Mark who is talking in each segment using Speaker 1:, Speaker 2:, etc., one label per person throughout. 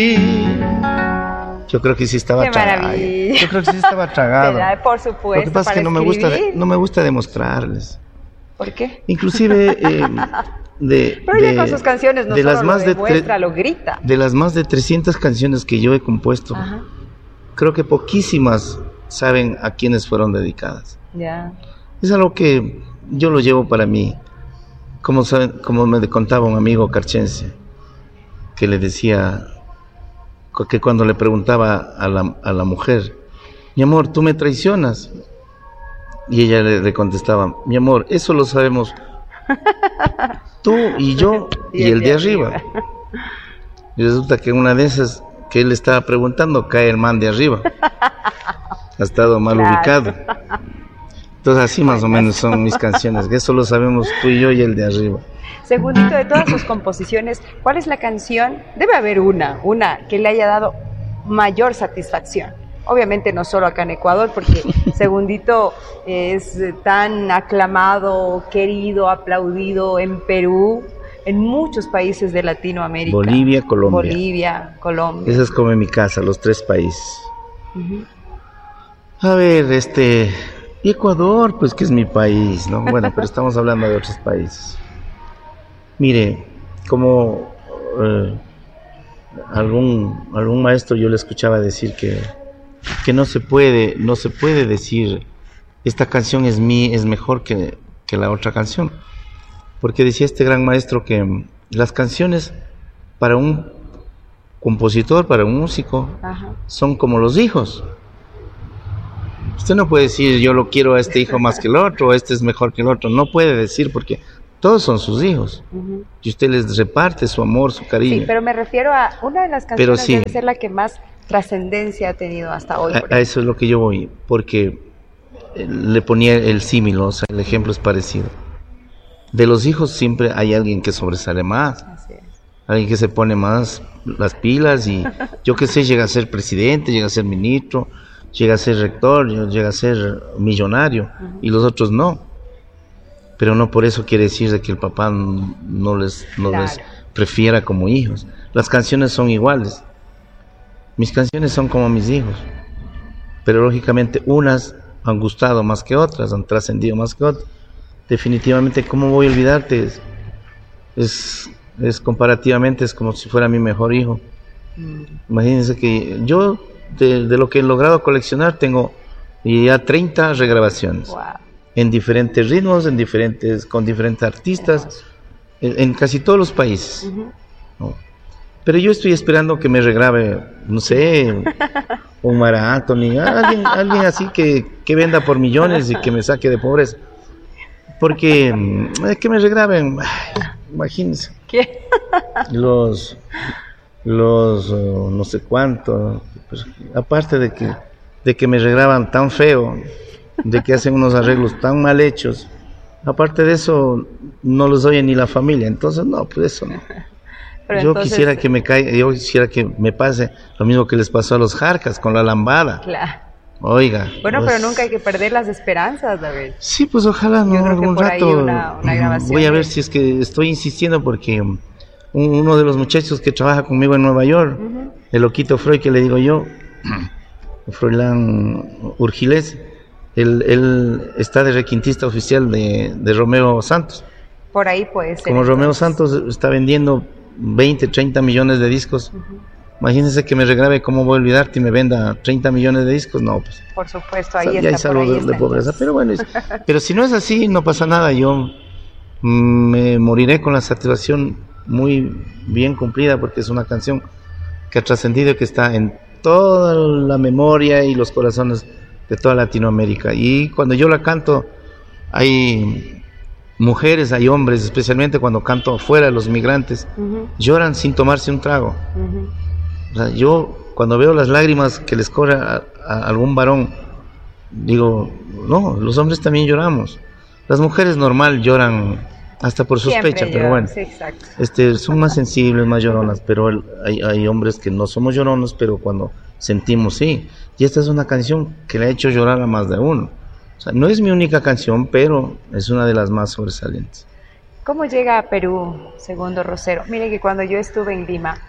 Speaker 1: Yo creo que sí estaba
Speaker 2: Qué
Speaker 1: tragado.
Speaker 2: maravilla.
Speaker 1: Yo creo que sí estaba tragado.
Speaker 2: Por supuesto.
Speaker 1: Lo que pasa es que
Speaker 2: escribir.
Speaker 1: no me gusta demostrarles.
Speaker 2: ¿Por qué?
Speaker 1: Inclusive
Speaker 2: Pero ella con sus canciones no
Speaker 1: de
Speaker 2: solo
Speaker 1: las más
Speaker 2: lo
Speaker 1: de
Speaker 2: demuestra, lo grita.
Speaker 1: De las más de 300 canciones que yo he compuesto,
Speaker 2: Ajá.
Speaker 1: creo que poquísimas saben a quiénes fueron dedicadas.
Speaker 2: Ya.
Speaker 1: Es algo que yo lo llevo para mí. Como me contaba un amigo carchense, que le decía que cuando le preguntaba a la mujer, mi amor, ¿tú me traicionas? Y ella le contestaba, mi amor, eso lo sabemos tú y yo y el de arriba. Y resulta que una de esas que él estaba preguntando cae el man de arriba. Ha estado mal ubicado. Entonces así más o menos son mis canciones, que eso lo sabemos tú y yo y el de arriba.
Speaker 2: Segundito, de todas sus composiciones, ¿cuál es la canción? Debe haber una que le haya dado mayor satisfacción. Obviamente no solo acá en Ecuador, porque Segundito es tan aclamado, querido, aplaudido en Perú, en muchos países de Latinoamérica.
Speaker 1: Bolivia, Colombia. Esa es como en mi casa, los 3 países. Uh-huh. A ver, y Ecuador, pues que es mi país, ¿no? Bueno, pero estamos hablando de otros países. Mire, como algún maestro yo le escuchaba decir que no se puede decir esta canción es mejor que la otra canción, porque decía este gran maestro que las canciones para un compositor, para un músico, ajá, son como los hijos. Usted no puede decir yo lo quiero a este hijo más que el otro, o este es mejor que el otro, no puede decir porque todos son sus hijos, uh-huh, y usted les reparte su amor, su cariño.
Speaker 2: Sí, pero me refiero a una de las canciones sí, debe ser la que más trascendencia ha tenido hasta hoy.
Speaker 1: A eso es lo que yo voy, porque le ponía el símil, o sea, el ejemplo es parecido. De los hijos siempre hay alguien que sobresale más, así es, alguien que se pone más las pilas y yo qué sé, llega a ser presidente, llega a ser ministro, llega a ser rector, llega a ser millonario, uh-huh, y los otros no. Pero no por eso quiere decir de que el papá no les prefiera como hijos. Las canciones son iguales. Mis canciones son como mis hijos. Pero lógicamente unas han gustado más que otras, han trascendido más que otras. Definitivamente, ¿cómo voy a olvidarte? Es comparativamente, es como si fuera mi mejor hijo. Imagínense que yo, de lo que he logrado coleccionar, tengo ya 30 regrabaciones. Wow. En diferentes ritmos, con diferentes artistas, en casi todos los países. Uh-huh. ¿No? Pero yo estoy esperando que me regrabe, no sé, un Mar Anthony, alguien así que venda por millones y que me saque de pobreza. Porque que me regraben, imagínense.
Speaker 2: ¿Qué?
Speaker 1: los no sé cuánto, pues, aparte de que me regraban tan feo, de que hacen unos arreglos tan mal hechos, aparte de eso no los oye ni la familia, entonces no, pues eso no. Quisiera que me pase lo mismo que les pasó a los Jarcas con la lambada.
Speaker 2: Claro.
Speaker 1: Oiga.
Speaker 2: Bueno, pues, pero nunca hay que perder las esperanzas, David.
Speaker 1: Sí, pues ojalá no algún rato.
Speaker 2: Una grabación
Speaker 1: voy a ver si es que estoy insistiendo porque uno de los muchachos que trabaja conmigo en Nueva York, uh-huh, el loquito Freud que le digo yo, Froilán Urgilés, él está de requintista oficial de Romeo Santos.
Speaker 2: Por ahí puede ser.
Speaker 1: Como Romeo Santos está vendiendo 20, 30 millones de discos, uh-huh, imagínense que me regrabe Cómo voy a olvidarte y me venda 30 millones de discos, no, pues.
Speaker 2: Por supuesto, ahí
Speaker 1: ya
Speaker 2: está.
Speaker 1: Ya es algo de pobreza, pero bueno, pero si no es así, no pasa nada, yo me moriré con la satisfacción muy bien cumplida porque es una canción que ha trascendido y que está en toda la memoria y los corazones de toda Latinoamérica. Y cuando yo la canto, hay mujeres, hay hombres, especialmente cuando canto afuera, los migrantes, uh-huh, lloran sin tomarse un trago. Uh-huh. O sea, yo cuando veo las lágrimas que les corre a algún varón, digo, no, los hombres también lloramos. Las mujeres normal lloran hasta por sospecha, pero bueno,
Speaker 2: sí, exacto.
Speaker 1: Son más sensibles, más lloronas, pero hay hombres que no somos llorones, pero cuando sentimos, sí. Y esta es una canción que le ha hecho llorar a más de uno. O sea, no es mi única canción, pero es una de las más sobresalientes.
Speaker 2: ¿Cómo llega a Perú, Segundo Rosero? Mire que cuando yo estuve en Lima,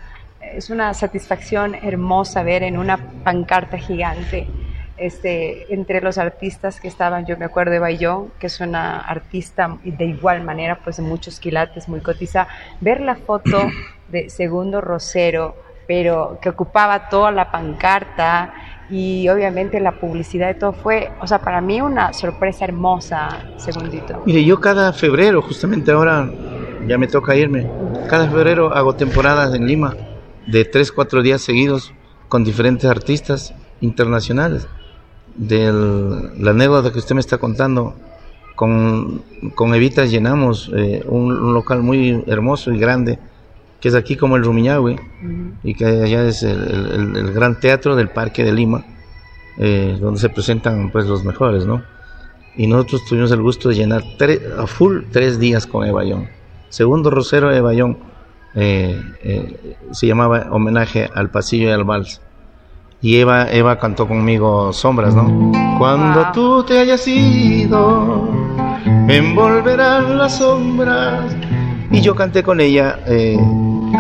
Speaker 2: es una satisfacción hermosa ver en una pancarta gigante, entre los artistas que estaban, yo me acuerdo de Bayón, que es una artista de igual manera, pues de muchos quilates, muy cotizada, ver la foto de Segundo Rosero, pero que ocupaba toda la pancarta y obviamente la publicidad de todo fue, o sea, para mí una sorpresa hermosa, Segundito.
Speaker 1: Mire, yo cada febrero, justamente ahora ya me toca irme, cada febrero hago temporadas en Lima de 3-4 días seguidos con diferentes artistas internacionales. La anécdota que usted me está contando, con Evita llenamos un local muy hermoso y grande, que es aquí como el Rumiñahui, y que allá es el gran teatro del Parque de Lima, donde se presentan pues los mejores, ¿no? Y nosotros tuvimos el gusto de llenar a full 3 días con Eva Young. Segundo Rosero de Eva Young, se llamaba Homenaje al Pasillo y al Vals. Y Eva cantó conmigo Sombras, ¿no? Cuando tú te hayas ido, me envolverán las sombras. Y yo canté con ella